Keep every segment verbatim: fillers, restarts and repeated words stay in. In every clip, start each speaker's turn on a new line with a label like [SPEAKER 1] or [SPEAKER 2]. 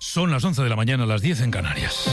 [SPEAKER 1] Son las once de la mañana, las diez en Canarias.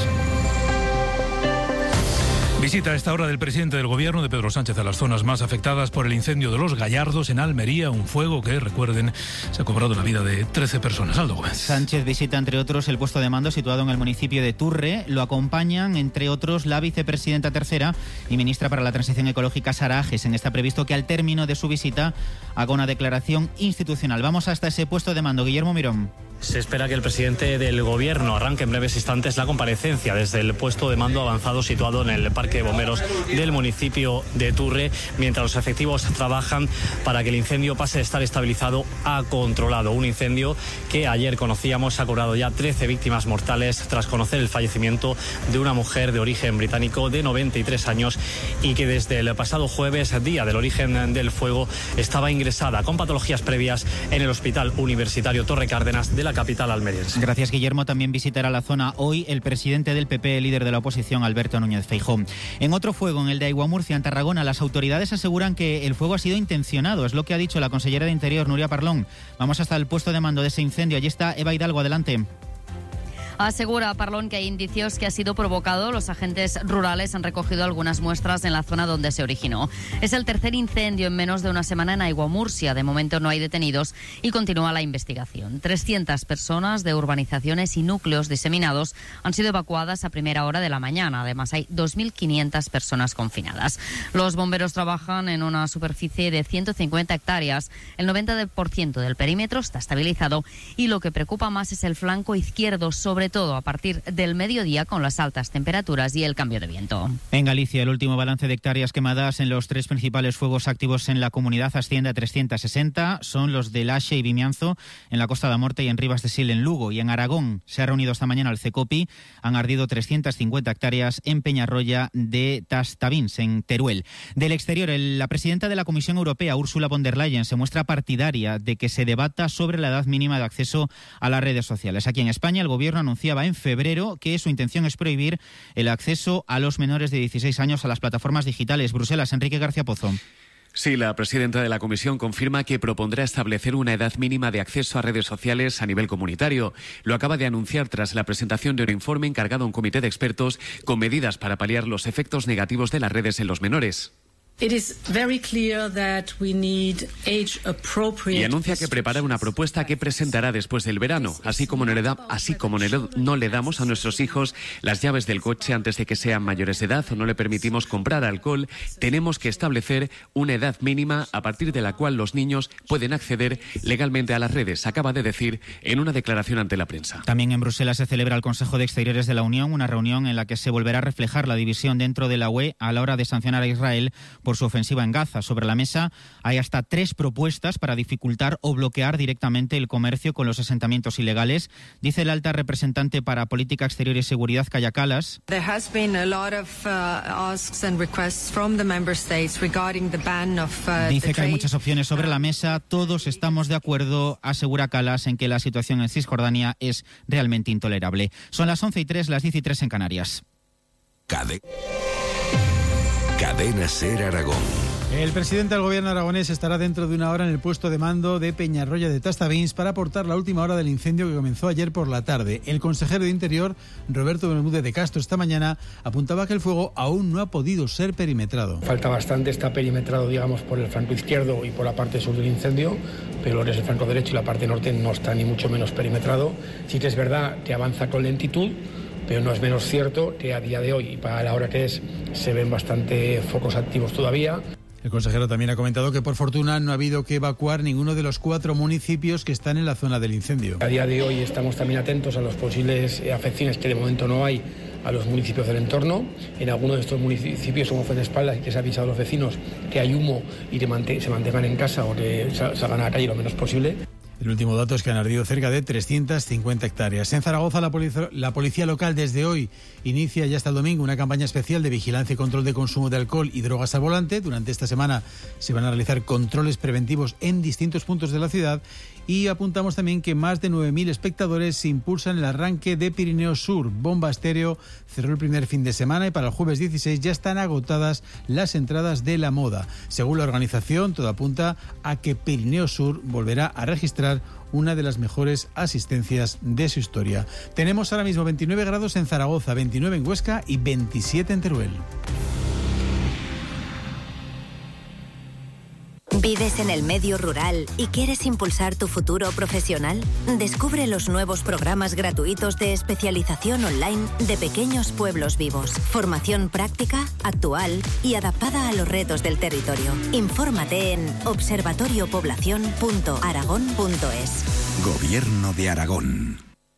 [SPEAKER 1] Visita a esta hora del presidente del Gobierno, de Pedro Sánchez, a las zonas más afectadas por el incendio de Los Gallardos, en Almería, un fuego que, recuerden, se ha cobrado la vida de trece personas. Aldo Gómez.
[SPEAKER 2] Sánchez visita, entre otros, el puesto de mando situado en el municipio de Turre. Lo acompañan, entre otros, la vicepresidenta tercera y ministra para la Transición Ecológica, Sara Agesen. Está previsto que al término de su visita haga una declaración institucional. Vamos hasta ese puesto de mando. Guillermo Mirón.
[SPEAKER 3] Se espera que el presidente del Gobierno arranque en breves instantes la comparecencia desde el puesto de mando avanzado situado en el Parque de Bomberos del municipio de Turre, mientras los efectivos trabajan para que el incendio pase de estar estabilizado a controlado. Un incendio que ayer conocíamos ha cobrado ya trece víctimas mortales tras conocer el fallecimiento de una mujer de origen británico de noventa y tres años y que desde el pasado jueves, día del origen del fuego, estaba ingresada con patologías previas en el Hospital Universitario Torre Cárdenas de la capital almeriense.
[SPEAKER 2] Gracias, Guillermo. También visitará la zona hoy el presidente del P P, líder de la oposición, Alberto Núñez Feijóo. En otro fuego, en el de Aiguamurcia, en Tarragona, las autoridades aseguran que el fuego ha sido intencionado. Es lo que ha dicho la consellera de Interior, Nuria Parlón. Vamos hasta el puesto de mando de ese incendio. Allí está Eva Hidalgo. Adelante.
[SPEAKER 4] Asegura Parlón que hay indicios que ha sido provocado. Los agentes rurales han recogido algunas muestras en la zona donde se originó. Es el tercer incendio en menos de una semana en Aiguamurcia. De momento no hay detenidos y continúa la investigación. trescientas personas de urbanizaciones y núcleos diseminados han sido evacuadas a primera hora de la mañana. Además, hay dos mil quinientas personas confinadas. Los bomberos trabajan en una superficie de ciento cincuenta hectáreas. El noventa por ciento del perímetro está estabilizado y lo que preocupa más es el flanco izquierdo, sobre todo a partir del mediodía, con las altas temperaturas y el cambio de viento.
[SPEAKER 2] En Galicia, el último balance de hectáreas quemadas en los tres principales fuegos activos en la comunidad asciende a trescientas sesenta. Son los de Laxe y Vimianzo, en la Costa da Morte, y en Ribas de Sil, en Lugo. Y en Aragón se ha reunido esta mañana el CECOPI. Han ardido trescientas cincuenta hectáreas en Peñarroya de Tastavins, en Teruel. Del exterior, el, la presidenta de la Comisión Europea, Ursula von der Leyen, se muestra partidaria de que se debata sobre la edad mínima de acceso a las redes sociales. Aquí en España, el Gobierno anunció en febrero que su intención es prohibir el acceso a los menores de dieciséis años a las plataformas digitales. Bruselas, Enrique García Pozo.
[SPEAKER 5] Sí, la presidenta de la Comisión confirma que propondrá establecer una edad mínima de acceso a redes sociales a nivel comunitario. Lo acaba de anunciar tras la presentación de un informe encargado a un comité de expertos con medidas para paliar los efectos negativos de las redes en los menores. Y anuncia que prepara una propuesta que presentará después del verano, así como no le, da, así como no le damos a nuestros hijos las llaves del coche antes de que sean mayores de edad o no le permitimos comprar alcohol, tenemos que establecer una edad mínima a partir de la cual los niños pueden acceder legalmente a las redes, acaba de decir en una declaración ante la prensa.
[SPEAKER 2] También en Bruselas se celebra el Consejo de Exteriores de la Unión, una reunión en la que se volverá a reflejar la división dentro de la U E a la hora de sancionar a Israel por su ofensiva en Gaza. Sobre la mesa hay hasta tres propuestas para dificultar o bloquear directamente el comercio con los asentamientos ilegales. Dice la alta representante para Política Exterior y Seguridad, Kaja Kallas. Dice que hay muchas opciones sobre la mesa. Todos estamos de acuerdo, asegura Kallas, en que la situación en Cisjordania es realmente intolerable. Son las once y tres, las diez y tres en Canarias.
[SPEAKER 6] Cade. Cadena Ser Aragón.
[SPEAKER 7] El presidente del gobierno aragonés estará dentro de una hora en el puesto de mando de Peñarroya de Tastavins para aportar la última hora del incendio que comenzó ayer por la tarde. El consejero de Interior, Roberto Bermúdez de Castro, esta mañana apuntaba que el fuego aún no ha podido ser perimetrado.
[SPEAKER 8] Falta bastante, está perimetrado, digamos, por el flanco izquierdo y por la parte sur del incendio, pero lo que es el flanco derecho y la parte norte no está ni mucho menos perimetrado. Sí que es verdad que avanza con lentitud, pero no es menos cierto que a día de hoy, y para la hora que es, se ven bastante focos activos todavía.
[SPEAKER 7] El consejero también ha comentado que por fortuna no ha habido que evacuar ninguno de los cuatro municipios que están en la zona del incendio.
[SPEAKER 8] A día de hoy estamos también atentos a las posibles afecciones que de momento no hay a los municipios del entorno. En algunos de estos municipios somos Fuentespaldas y que se ha avisado a los vecinos que hay humo y que se mantengan en casa o que salgan a la calle lo menos posible.
[SPEAKER 7] El último dato es que han ardido cerca de trescientas cincuenta hectáreas. En Zaragoza, la policía, la policía local desde hoy inicia ya hasta el domingo una campaña especial de vigilancia y control de consumo de alcohol y drogas al volante. Durante esta semana se van a realizar controles preventivos en distintos puntos de la ciudad Y apuntamos también que más de nueve mil espectadores impulsan el arranque de Pirineo Sur. Bomba Estéreo cerró el primer fin de semana y para el jueves dieciséis ya están agotadas las entradas de la moda. Según la organización, todo apunta a que Pirineo Sur volverá a registrar una de las mejores asistencias de su historia. Tenemos ahora mismo veintinueve grados en Zaragoza, veintinueve en Huesca y veintisiete en Teruel.
[SPEAKER 9] ¿Vives en el medio rural y quieres impulsar tu futuro profesional? Descubre los nuevos programas gratuitos de especialización online de Pequeños Pueblos Vivos. Formación práctica, actual y adaptada a los retos del territorio. Infórmate en observatorio población punto aragón punto es.
[SPEAKER 6] Gobierno de Aragón.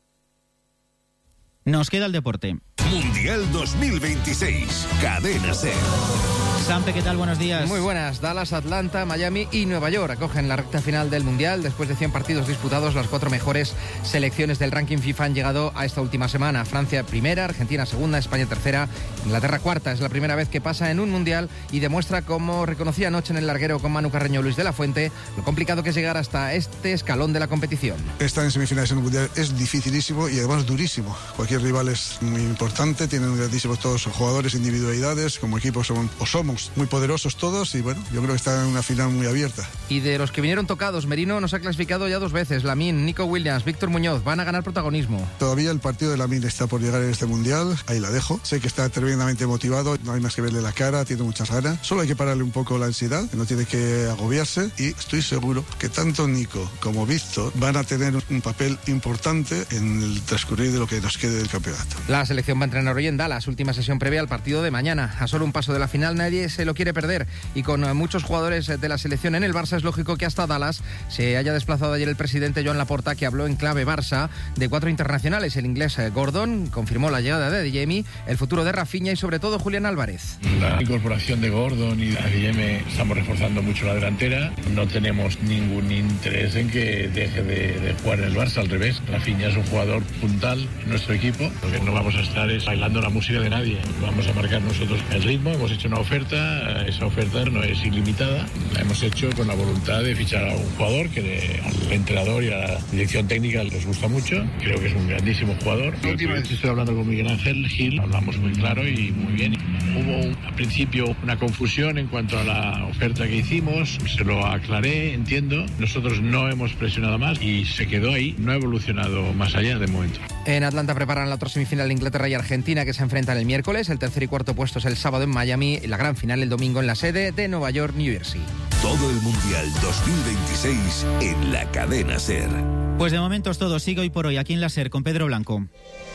[SPEAKER 2] Nos queda el deporte.
[SPEAKER 6] Mundial dos mil veintiséis. Cadena SER.
[SPEAKER 2] Sampe, ¿qué tal? Buenos días.
[SPEAKER 10] Muy buenas. Dallas, Atlanta, Miami y Nueva York acogen la recta final del Mundial. Después de cien partidos disputados, las cuatro mejores selecciones del ranking FIFA han llegado a esta última semana. Francia primera, Argentina segunda, España tercera, Inglaterra cuarta. Es la primera vez que pasa en un Mundial y demuestra, como reconocía anoche en el larguero con Manu Carreño Luis de la Fuente, lo complicado que es llegar hasta este escalón de la competición.
[SPEAKER 11] Estar en semifinales en un Mundial es dificilísimo y además durísimo. Cualquier rival es muy importante, tienen grandísimos todos los jugadores, individualidades, como equipo somos, o somos muy poderosos todos y bueno, yo creo que está en una final muy abierta.
[SPEAKER 10] Y de los que vinieron tocados, Merino nos ha clasificado ya dos veces. Lamine, Nico Williams, Víctor Muñoz van a ganar protagonismo.
[SPEAKER 11] Todavía el partido de Lamine está por llegar en este Mundial, ahí la dejo. Sé que está tremendamente motivado, no hay más que verle la cara, tiene muchas ganas. Solo hay que pararle un poco la ansiedad, no tiene que agobiarse y estoy seguro que tanto Nico como Víctor van a tener un papel importante en el transcurrir de lo que nos quede del campeonato.
[SPEAKER 10] La selección va a entrenar hoy en Dallas, última sesión previa al partido de mañana. A solo un paso de la final nadie se lo quiere perder y con muchos jugadores de la selección en el Barça es lógico que hasta Dallas se haya desplazado ayer el presidente Joan Laporta, que habló en clave Barça de cuatro internacionales. El inglés Gordon confirmó la llegada de Adeyemi, el futuro de Rafinha y sobre todo Julián Álvarez.
[SPEAKER 12] La incorporación de Gordon y Adeyemi, estamos reforzando mucho la delantera. No tenemos ningún interés en que deje de, de jugar en el Barça, al revés. Rafinha es un jugador puntal en nuestro equipo. Lo que no vamos a estar es bailando la música de nadie. Vamos a marcar nosotros el ritmo. Hemos hecho una oferta, esa oferta no es ilimitada. La hemos hecho con la voluntad de fichar a un jugador que al entrenador y a la dirección técnica les gusta mucho. Creo que es un grandísimo jugador. La última vez estoy hablando con Miguel Ángel Gil, hablamos muy claro y muy bien. Hubo un, al principio una confusión en cuanto a la oferta que hicimos, se lo aclaré, entiendo. Nosotros no hemos presionado más y se quedó ahí, no ha evolucionado más allá de momento.
[SPEAKER 10] En Atlanta preparan la otra semifinal de Inglaterra y Argentina, que se enfrentan el miércoles. El tercer y cuarto puesto es el sábado en Miami y la gran final el domingo en la sede de Nueva York, New Jersey.
[SPEAKER 6] Todo el Mundial dos mil veintiséis en la cadena SER.
[SPEAKER 2] Pues de momento es todo. Sigue hoy por hoy aquí en la SER con Pedro Blanco.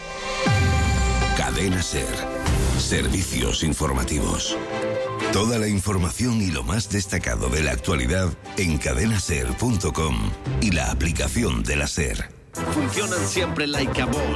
[SPEAKER 6] Cadena SER. Servicios informativos. Toda la información y lo más destacado de la actualidad en cadena ser punto com y la aplicación de la SER.
[SPEAKER 13] Funcionan siempre like a boss.